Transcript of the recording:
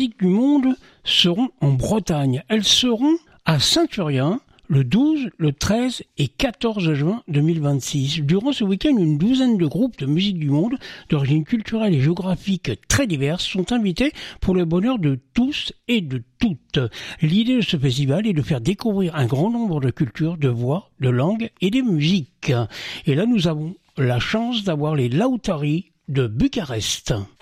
du monde seront en Bretagne. Elles seront à Saint-Urien le 12, le 13 et 14 juin 2026. Durant ce week-end, une douzaine de groupes de musique du monde, d'origine culturelle et géographique très diverses, sont invités pour le bonheur de tous et de toutes. L'idée de ce festival est de faire découvrir un grand nombre de cultures, de voix, de langues et de musiques. Et là, nous avons la chance d'avoir les Lautari de Bucarest.